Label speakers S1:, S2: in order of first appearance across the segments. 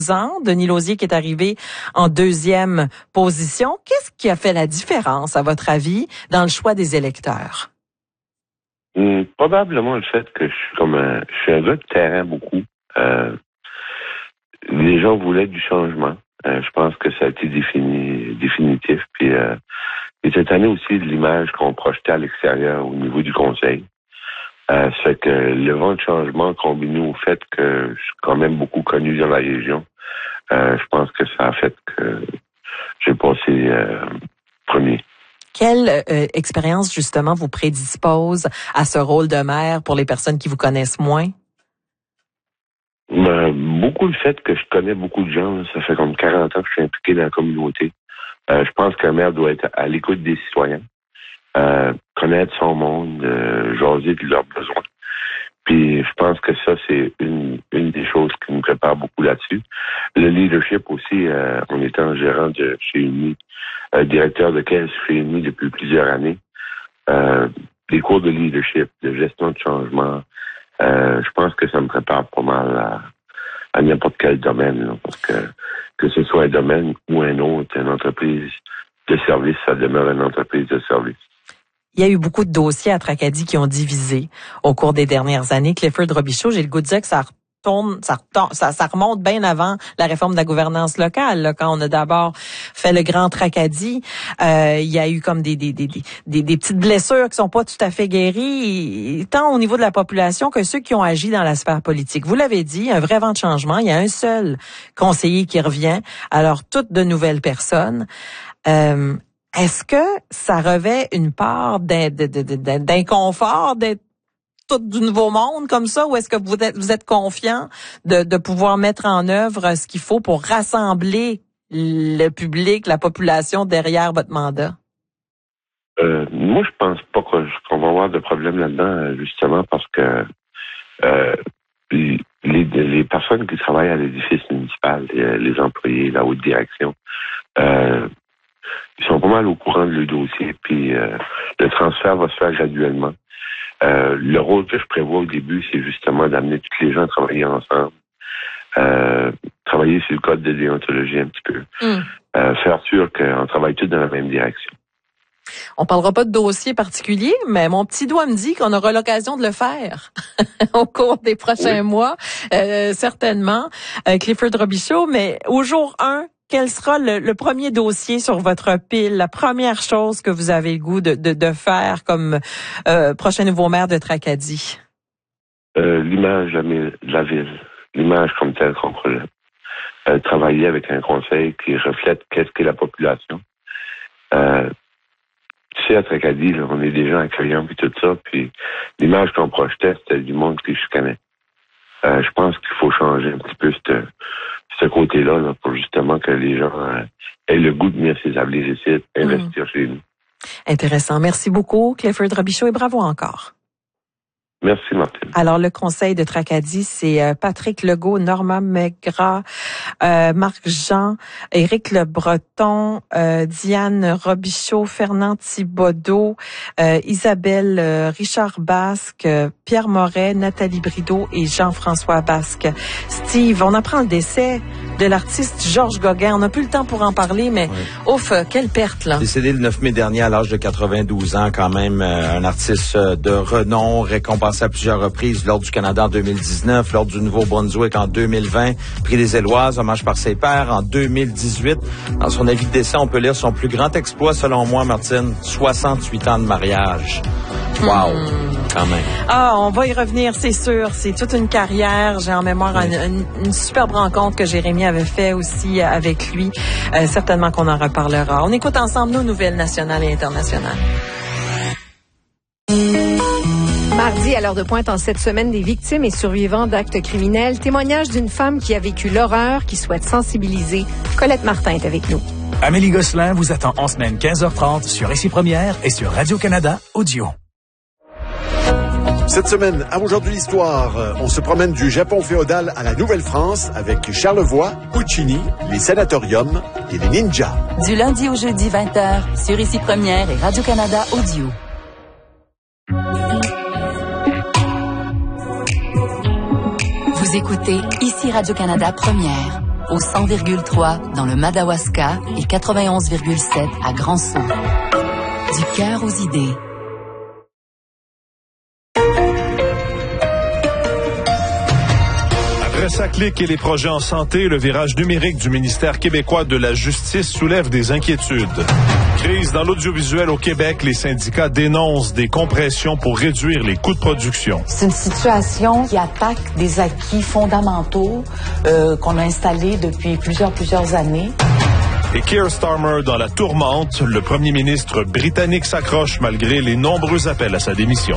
S1: ans, Denis Lausier qui est arrivé en deuxième position. Qu'est-ce qui a fait la différence, à votre avis, dans le choix des électeurs?
S2: Probablement le fait que je suis un gars de terrain beaucoup. Les gens voulaient du changement. Je pense que ça a été définitif. Puis et cette année aussi, de l'image qu'on projetait à l'extérieur au niveau du conseil. Ça fait que le vent de changement combiné au fait que je suis quand même beaucoup connu dans la région, je pense que ça a fait que j'ai passé premier.
S1: Quelle expérience, justement, vous prédispose à ce rôle de maire pour les personnes qui vous connaissent moins?
S2: Beaucoup le fait que je connais beaucoup de gens. Ça fait comme 40 ans que je suis impliqué dans la communauté. Je pense qu'un maire doit être à l'écoute des citoyens, connaître son monde, jaser de leurs besoins. Puis je pense que ça, c'est une des choses qui nous prépare beaucoup là-dessus. Le leadership aussi, en étant gérant de chez Uni, directeur de caisse chez Uni depuis plusieurs années, des cours de leadership, de gestion de changement, je pense que ça me prépare pas mal à n'importe quel domaine, là, parce que ce soit un domaine ou un autre, une entreprise de service, ça demeure une entreprise de service.
S1: Il y a eu beaucoup de dossiers à Tracadie qui ont divisé au cours des dernières années. Clifford Robichaud, j'ai le goût de dire que ça remonte bien avant la réforme de la gouvernance locale. Là, quand on a d'abord fait le Grand Tracadie, il y a eu comme des petites blessures qui sont pas tout à fait guéries, tant au niveau de la population que ceux qui ont agi dans la sphère politique. Vous l'avez dit, un vrai vent de changement. Il y a un seul conseiller qui revient, alors toutes de nouvelles personnes. Est-ce que ça revêt une part d'inconfort d'être tout du nouveau monde comme ça, ou est-ce que vous êtes confiant de pouvoir mettre en œuvre ce qu'il faut pour rassembler le public, la population derrière votre mandat?
S2: Moi, je pense pas qu'on va avoir de problème là-dedans, justement parce que les personnes qui travaillent à l'édifice municipal, les employés, la haute direction, ils sont pas mal au courant de leur dossier, puis le transfert va se faire graduellement. Le rôle que je prévois au début, c'est justement d'amener tous les gens à travailler ensemble, travailler sur le code de déontologie un petit peu, faire sûr qu'on travaille tous dans la même direction.
S1: On parlera pas de dossier particulier, mais mon petit doigt me dit qu'on aura l'occasion de le faire au cours des prochains mois, certainement. Clifford Robichaud, mais au jour 1, quel sera le premier dossier sur votre pile, la première chose que vous avez le goût de faire comme prochain nouveau maire de Tracadie?
S2: L'image de la ville, l'image comme telle qu'on projette. Travailler avec un conseil qui reflète qu'est-ce qu'est la population. Tu sais, à Tracadie, là, on est des gens accueillants puis tout ça, puis l'image qu'on projetait, c'était du monde qui je connais. Je pense qu'il faut changer un petit peu ce côté-là là, pour justement que les gens aient le goût de venir s'établir ici, investir chez nous.
S1: Intéressant. Merci beaucoup, Clifford Robichaud, et bravo encore.
S2: Merci, Martine.
S1: Alors, le conseil de Tracadie, c'est Patrick Legault, Norma Maigrat, Marc Jean, Éric Le Breton, Diane Robichaud, Fernand Thibodeau, Isabelle Richard Basque, Pierre Moret, Nathalie Brideau et Jean-François Basque. Steve, on apprend le décès de l'artiste Georges Gauguin. On n'a plus le temps pour en parler, mais ouf, quelle perte, là.
S3: Décédé le 9 mai dernier à l'âge de 92 ans, quand même un artiste de renom, récompensé à plusieurs reprises, l'Ordre du Canada en 2019, l'Ordre du Nouveau-Brunswick en 2020, Prix des Éloises, hommage par ses pairs en 2018. Dans son avis de décès, on peut lire son plus grand exploit, selon moi, Martine, 68 ans de mariage. Wow, quand même.
S1: Ah, on va y revenir, c'est sûr. C'est toute une carrière. J'ai en mémoire une superbe rencontre que Jérémy avait fait aussi avec lui. Certainement qu'on en reparlera. On écoute ensemble nos nouvelles nationales et internationales.
S4: Mardi, à l'heure de pointe en cette semaine des victimes et survivants d'actes criminels, témoignage d'une femme qui a vécu l'horreur, qui souhaite sensibiliser. Colette Martin est avec nous.
S5: Amélie Gosselin vous attend en semaine 15h30 sur Ici Première et sur Radio-Canada Audio.
S6: Cette semaine, à Aujourd'hui l'Histoire, on se promène du Japon féodal à la Nouvelle-France avec Charlevoix, Puccini, les sanatoriums et les ninjas.
S7: Du lundi au jeudi 20h sur Ici Première et Radio-Canada Audio. Vous écoutez Ici Radio-Canada Première. au 100,3 dans le Madawaska et 91,7 à Grand-Sault. Du cœur aux idées.
S8: Après sa clique et les projets en santé, le virage numérique du ministère québécois de la Justice soulève des inquiétudes. Crise dans l'audiovisuel au Québec, les syndicats dénoncent des compressions pour réduire les coûts de production.
S9: C'est une situation qui attaque des acquis fondamentaux qu'on a installés depuis plusieurs années.
S8: Et Keir Starmer dans la tourmente, le premier ministre britannique s'accroche malgré les nombreux appels à sa démission.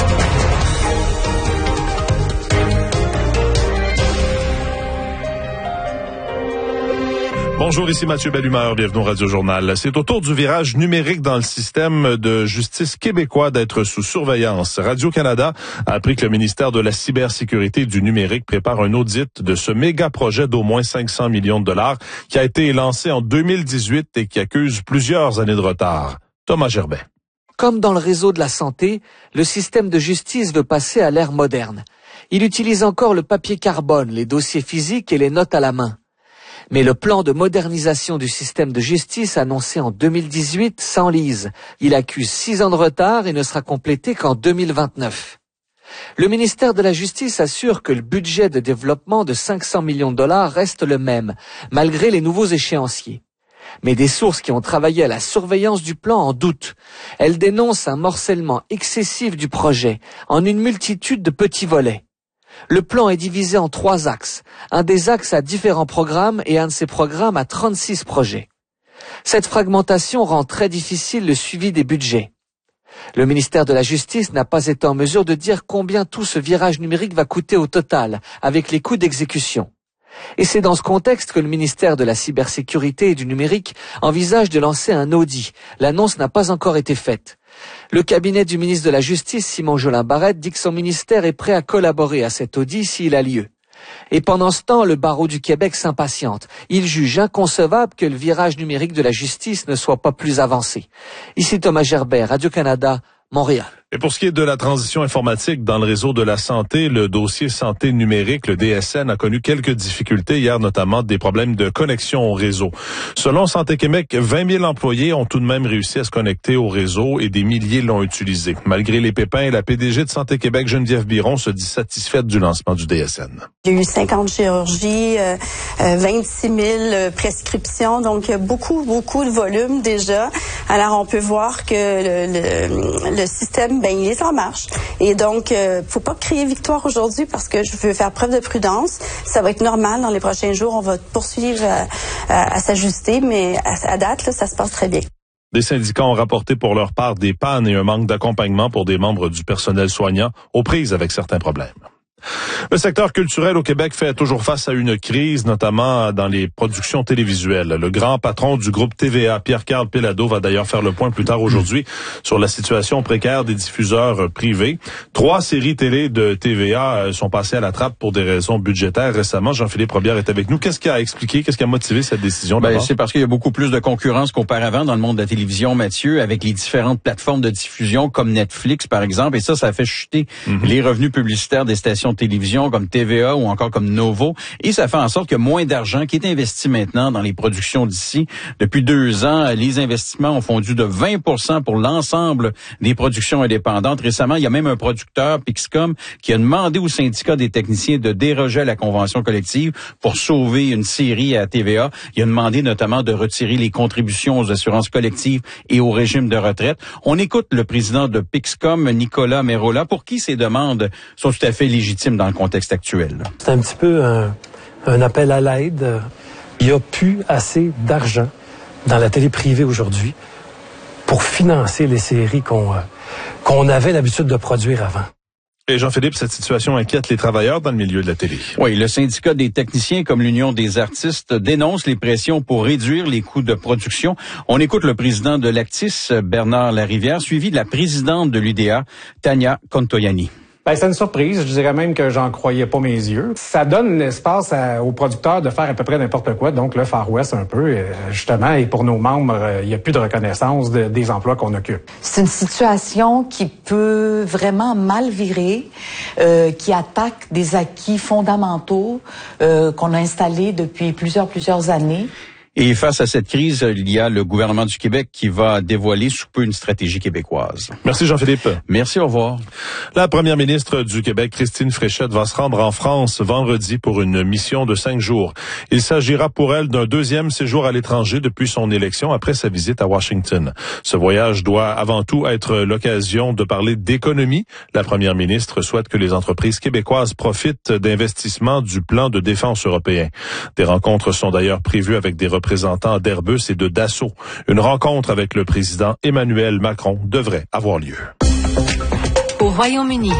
S8: Bonjour, ici Mathieu Bellumeur, bienvenue au Radio Journal. C'est au tour du virage numérique dans le système de justice québécois d'être sous surveillance. Radio-Canada a appris que le ministère de la cybersécurité et du numérique prépare un audit de ce méga projet d'au moins 500 millions de dollars qui a été lancé en 2018 et qui accuse plusieurs années de retard. Thomas Gerbet.
S10: Comme dans le réseau de la santé, le système de justice veut passer à l'ère moderne. Il utilise encore le papier carbone, les dossiers physiques et les notes à la main. Mais le plan de modernisation du système de justice annoncé en 2018 s'enlise. Il accuse 6 ans de retard et ne sera complété qu'en 2029. Le ministère de la Justice assure que le budget de développement de 500 millions de dollars reste le même, malgré les nouveaux échéanciers. Mais des sources qui ont travaillé à la surveillance du plan en doutent. Elles dénoncent un morcellement excessif du projet en une multitude de petits volets. Le plan est divisé en 3 axes. Un des axes a différents programmes et un de ces programmes a 36 projets. Cette fragmentation rend très difficile le suivi des budgets. Le ministère de la Justice n'a pas été en mesure de dire combien tout ce virage numérique va coûter au total, avec les coûts d'exécution. Et c'est dans ce contexte que le ministère de la Cybersécurité et du Numérique envisage de lancer un audit. L'annonce n'a pas encore été faite. Le cabinet du ministre de la Justice, Simon Jolin Barrette, dit que son ministère est prêt à collaborer à cet audit s'il a lieu. Et pendant ce temps, le barreau du Québec s'impatiente. Il juge inconcevable que le virage numérique de la justice ne soit pas plus avancé. Ici Thomas Gerbet, Radio-Canada, Montréal.
S8: Et pour ce qui est de la transition informatique dans le réseau de la santé, le dossier santé numérique, le DSN, a connu quelques difficultés hier, notamment des problèmes de connexion au réseau. Selon Santé Québec, 20 000 employés ont tout de même réussi à se connecter au réseau et des milliers l'ont utilisé. Malgré les pépins, la PDG de Santé Québec, Geneviève Biron, se dit satisfaite du lancement du DSN.
S11: Il y a eu 50 chirurgies, 26 000 prescriptions, donc beaucoup de volume déjà. Alors on peut voir que le système, il est en marche. Et donc, faut pas crier victoire aujourd'hui parce que je veux faire preuve de prudence. Ça va être normal dans les prochains jours. On va poursuivre à s'ajuster, mais à date, là, ça se passe très bien.
S8: Des syndicats ont rapporté pour leur part des pannes et un manque d'accompagnement pour des membres du personnel soignant aux prises avec certains problèmes. Le secteur culturel au Québec fait toujours face à une crise, notamment dans les productions télévisuelles. Le grand patron du groupe TVA, Pierre-Carl Péladeau, va d'ailleurs faire le point plus tard aujourd'hui sur la situation précaire des diffuseurs privés. 3 séries télé de TVA sont passées à la trappe pour des raisons budgétaires récemment. Jean-Philippe Robillard est avec nous. Qu'est-ce qui a expliqué, qu'est-ce qui a motivé cette décision d'abord?
S12: C'est parce qu'il y a beaucoup plus de concurrence qu'auparavant dans le monde de la télévision, Mathieu, avec les différentes plateformes de diffusion comme Netflix, par exemple. Et ça a fait chuter les revenus publicitaires des stations de télévision comme TVA ou encore comme Novo. Et ça fait en sorte qu'il y a moins d'argent qui est investi maintenant dans les productions d'ici. Depuis 2 ans, les investissements ont fondu de 20% pour l'ensemble des productions indépendantes. Récemment, il y a même un producteur, Pixcom, qui a demandé au syndicat des techniciens de déroger à la convention collective pour sauver une série à TVA. Il a demandé notamment de retirer les contributions aux assurances collectives et au régime de retraite. On écoute le président de Pixcom, Nicolas Merola, pour qui ces demandes sont tout à fait légitimes dans le contexte actuel.
S13: C'est un petit peu un appel à l'aide. Il n'y a plus assez d'argent dans la télé privée aujourd'hui pour financer les séries qu'on avait l'habitude de produire avant.
S8: Et Jean-Philippe, cette situation inquiète les travailleurs dans le milieu de la télé.
S12: Oui, le syndicat des techniciens comme l'Union des artistes dénonce les pressions pour réduire les coûts de production. On écoute le président de l'Actis, Bernard Larivière, suivi de la présidente de l'UDA, Tania Contoyani.
S14: Ben, c'est une surprise. Je dirais même que j'en croyais pas mes yeux. Ça donne l'espace aux producteurs de faire à peu près n'importe quoi. Donc, le Far West, un peu, justement, et pour nos membres, il n'y a plus de reconnaissance des emplois qu'on occupe.
S9: C'est une situation qui peut vraiment mal virer, qui attaque des acquis fondamentaux qu'on a installés depuis plusieurs années.
S12: Et face à cette crise, il y a le gouvernement du Québec qui va dévoiler sous peu une stratégie québécoise.
S8: Merci Jean-Philippe.
S12: Merci, au revoir.
S8: La première ministre du Québec, Christine Fréchette, va se rendre en France vendredi pour une mission de 5 jours. Il s'agira pour elle d'un deuxième séjour à l'étranger depuis son élection après sa visite à Washington. Ce voyage doit avant tout être l'occasion de parler d'économie. La première ministre souhaite que les entreprises québécoises profitent d'investissements du plan de défense européen. Des rencontres sont d'ailleurs prévues avec des représentants d'Airbus et de Dassault. Une rencontre avec le président Emmanuel Macron devrait avoir lieu.
S7: Au Royaume-Uni.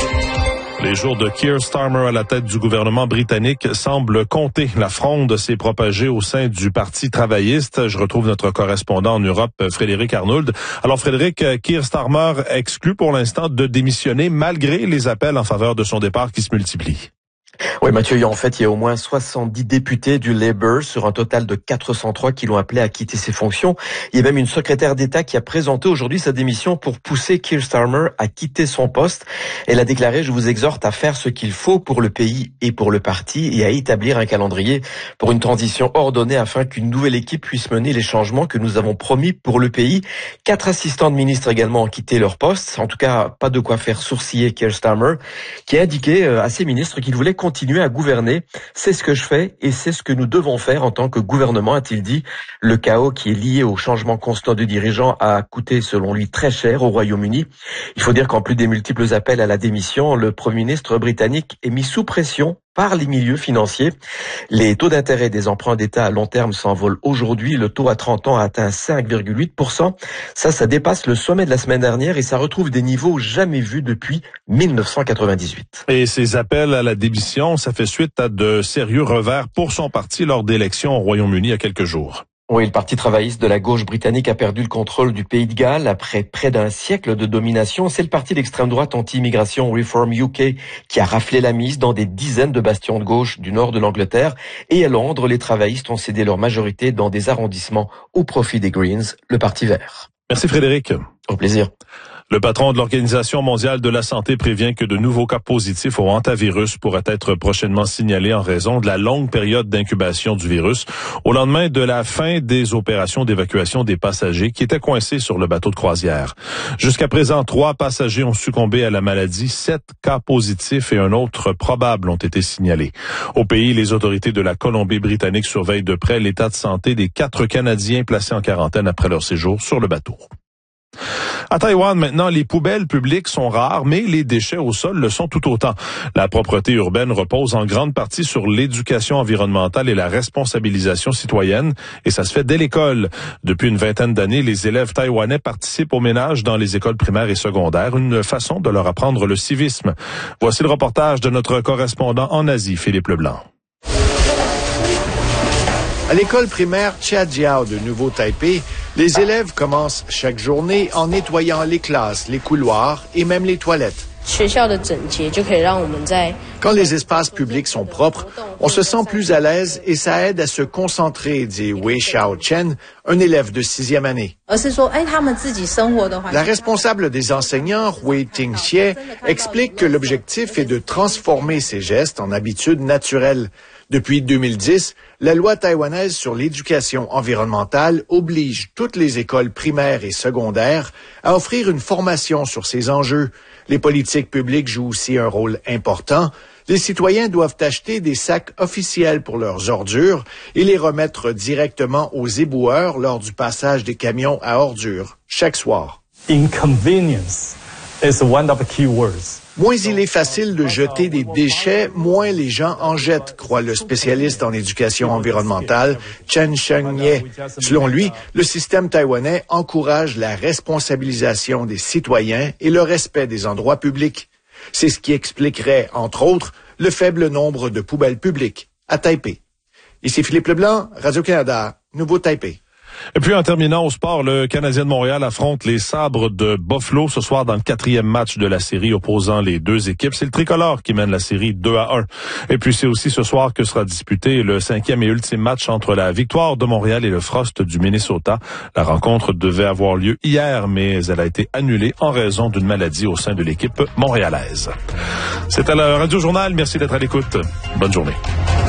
S8: Les jours de Keir Starmer à la tête du gouvernement britannique semblent compter. La fronde s'est propagée au sein du Parti travailliste. Je retrouve notre correspondant en Europe, Frédéric Arnould. Alors Frédéric, Keir Starmer exclut pour l'instant de démissionner malgré les appels en faveur de son départ qui se multiplient.
S15: Oui, Mathieu, il y a au moins 70 députés du Labour sur un total de 403 qui l'ont appelé à quitter ses fonctions. Il y a même une secrétaire d'État qui a présenté aujourd'hui sa démission pour pousser Keir Starmer à quitter son poste. Elle a déclaré: je vous exhorte à faire ce qu'il faut pour le pays et pour le parti et à établir un calendrier pour une transition ordonnée afin qu'une nouvelle équipe puisse mener les changements que nous avons promis pour le pays. 4 assistants de ministres également ont quitté leur poste. En tout cas, pas de quoi faire sourciller Keir Starmer, qui a indiqué à ses ministres qu'il voulait continuer à gouverner. C'est ce que je fais et c'est ce que nous devons faire en tant que gouvernement, a-t-il dit. Le chaos qui est lié au changement constant de dirigeants a coûté, selon lui, très cher au Royaume-Uni. Il faut dire qu'en plus des multiples appels à la démission, le Premier ministre britannique est mis sous pression par les milieux financiers. Les taux d'intérêt des emprunts d'État à long terme s'envolent aujourd'hui. Le taux à 30 ans a atteint 5,8%. Ça dépasse le sommet de la semaine dernière et ça retrouve des niveaux jamais vus depuis 1998.
S8: Et ces appels à la démission, ça fait suite à de sérieux revers pour son parti lors d'élections au Royaume-Uni il y a quelques jours.
S15: Oui, le Parti travailliste de la gauche britannique a perdu le contrôle du Pays de Galles après près d'un siècle de domination. C'est le parti d'extrême droite anti-immigration Reform UK qui a raflé la mise dans des dizaines de bastions de gauche du nord de l'Angleterre. Et à Londres, les travaillistes ont cédé leur majorité dans des arrondissements au profit des Greens, le Parti vert.
S8: Merci Frédéric.
S15: Au plaisir.
S8: Le patron de l'Organisation mondiale de la santé prévient que de nouveaux cas positifs au hantavirus pourraient être prochainement signalés en raison de la longue période d'incubation du virus, au lendemain de la fin des opérations d'évacuation des passagers qui étaient coincés sur le bateau de croisière. Jusqu'à présent, 3 passagers ont succombé à la maladie, 7 cas positifs et un autre probable ont été signalés. Au pays, les autorités de la Colombie-Britannique surveillent de près l'état de santé des 4 Canadiens placés en quarantaine après leur séjour sur le bateau. À Taïwan, maintenant, les poubelles publiques sont rares, mais les déchets au sol le sont tout autant. La propreté urbaine repose en grande partie sur l'éducation environnementale et la responsabilisation citoyenne, et ça se fait dès l'école. Depuis une vingtaine d'années, les élèves taïwanais participent au ménage dans les écoles primaires et secondaires, une façon de leur apprendre le civisme. Voici le reportage de notre correspondant en Asie, Philippe Leblanc.
S6: À l'école primaire Chiajiao de Nouveau-Taipei, les élèves commencent chaque journée en nettoyant les classes, les couloirs et même les toilettes. Quand les espaces publics sont propres, on se sent plus à l'aise et ça aide à se concentrer, dit Wei Xiaochen, un élève de 6e année. La responsable des enseignants, Wei Tingxie, explique que l'objectif est de transformer ces gestes en habitudes naturelles. Depuis 2010, la loi taïwanaise sur l'éducation environnementale oblige toutes les écoles primaires et secondaires à offrir une formation sur ces enjeux. Les politiques publiques jouent aussi un rôle important. Les citoyens doivent acheter des sacs officiels pour leurs ordures et les remettre directement aux éboueurs lors du passage des camions à ordures, chaque soir.
S16: Inconvenience is one of the key words.
S6: Moins il est facile de jeter des déchets, moins les gens en jettent, croit le spécialiste en éducation environnementale Chen Sheng-Ye. Selon lui, le système taïwanais encourage la responsabilisation des citoyens et le respect des endroits publics. C'est ce qui expliquerait, entre autres, le faible nombre de poubelles publiques à Taipei. Ici Philippe Leblanc, Radio-Canada, Nouveau-Taipei.
S8: Et puis en terminant au sport, le Canadien de Montréal affronte les Sabres de Buffalo ce soir dans le 4e match de la série opposant les deux équipes. C'est le tricolore qui mène la série 2-1. Et puis c'est aussi ce soir que sera disputé le 5e et ultime match entre la Victoire de Montréal et le Frost du Minnesota. La rencontre devait avoir lieu hier, mais elle a été annulée en raison d'une maladie au sein de l'équipe montréalaise. C'était le Radio Journal. Merci d'être à l'écoute. Bonne journée.